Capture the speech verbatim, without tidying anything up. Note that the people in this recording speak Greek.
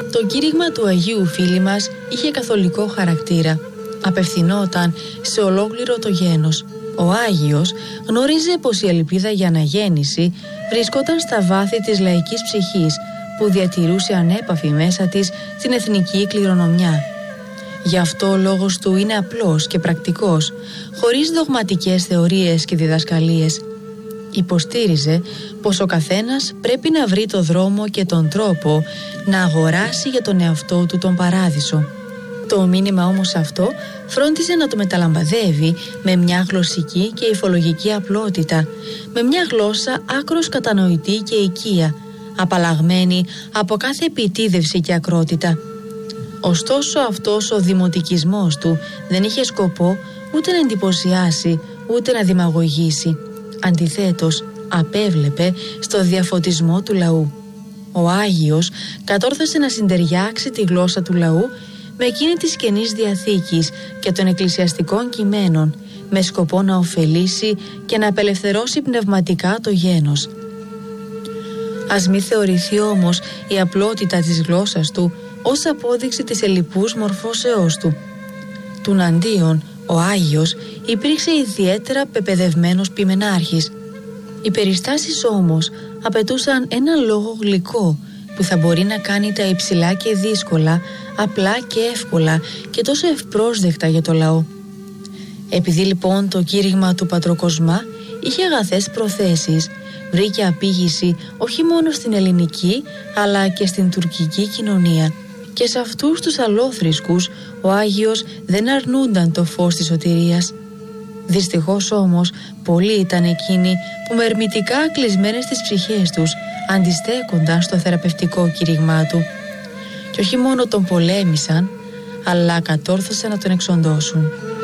Το κήρυγμα του Αγίου Φίλη μας είχε καθολικό χαρακτήρα. Απευθυνόταν σε ολόκληρο το γένος. Ο Άγιος γνώριζε πως η ελπίδα για αναγέννηση βρισκόταν στα βάθη της λαϊκής ψυχής, που διατηρούσε ανέπαφη μέσα της την εθνική κληρονομιά. Γι' αυτό ο λόγος του είναι απλός και πρακτικός, χωρίς δογματικές θεωρίες και διδασκαλίες. Υποστήριζε πως ο καθένας πρέπει να βρει το δρόμο και τον τρόπο να αγοράσει για τον εαυτό του τον παράδεισο. Το μήνυμα όμως αυτό φρόντιζε να το μεταλαμπαδεύει με μια γλωσσική και υφολογική απλότητα, με μια γλώσσα άκρως κατανοητή και οικία, απαλλαγμένη από κάθε επιτίδευση και ακρότητα. Ωστόσο αυτός ο δημοτικισμός του δεν είχε σκοπό ούτε να εντυπωσιάσει ούτε να δημαγωγήσει. Αντιθέτως, απέβλεπε στο διαφωτισμό του λαού. Ο Άγιος κατόρθωσε να συντεριάξει τη γλώσσα του λαού με εκείνη της Καινής Διαθήκης και των εκκλησιαστικών κειμένων, με σκοπό να ωφελήσει και να απελευθερώσει πνευματικά το γένος. Ας μη θεωρηθεί όμως η απλότητα της γλώσσας του ως απόδειξη της ελλειπούς μορφώσεώς του. Τουναντίον, ο Άγιος υπήρξε ιδιαίτερα πεπαιδευμένος ποιμενάρχης. Οι περιστάσεις όμως απαιτούσαν ένα λόγο γλυκό που θα μπορεί να κάνει τα υψηλά και δύσκολα, απλά και εύκολα και τόσο ευπρόσδεκτα για το λαό. Επειδή λοιπόν το κήρυγμα του Πατροκοσμά είχε αγαθές προθέσεις, βρήκε απήγηση όχι μόνο στην ελληνική αλλά και στην τουρκική κοινωνία, και σε αυτούς τους αλλόθρησκους ο Άγιος δεν αρνούνταν το φως της σωτηρίας. Δυστυχώς όμως πολλοί ήταν εκείνοι που με ερμητικά κλεισμένες στις ψυχές τους αντιστέκονταν στο θεραπευτικό κήρυγμά του, και όχι μόνο τον πολέμησαν αλλά κατόρθωσαν να τον εξοντώσουν.